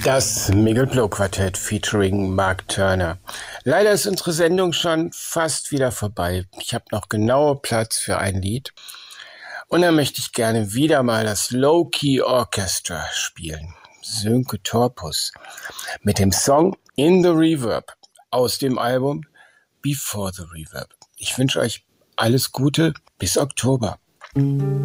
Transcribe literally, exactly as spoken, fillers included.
Das Miguel-Bloh-Quartett featuring Mark Turner. Leider ist unsere Sendung schon fast wieder vorbei. Ich habe noch genau Platz für ein Lied. Und dann möchte ich gerne wieder mal das Low-Key Orchestra spielen. Sönke Torpus. Mit dem Song In the Reverb aus dem Album Before the Reverb. Ich wünsche euch alles Gute bis Oktober.